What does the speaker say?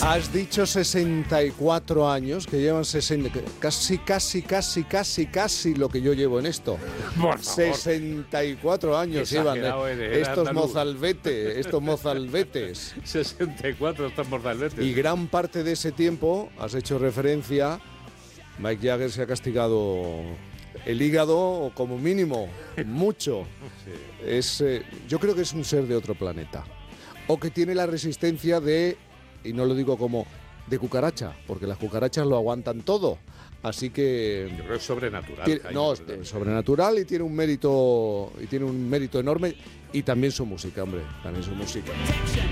Has dicho 64 años, que llevan 60, casi lo que yo llevo en esto. Por favor. 64 años llevan estos mozalbetes. 64 estos mozalbetes. Y gran parte de ese tiempo, has hecho referencia, Mick Jagger se ha castigado el hígado, como mínimo, mucho. Sí. Yo creo que es un ser de otro planeta. O que tiene la resistencia de, y no lo digo como de cucaracha, porque las cucarachas lo aguantan todo. Así que yo creo que es sobrenatural. Es sobrenatural y tiene un mérito enorme. Y también su música, hombre, también su música.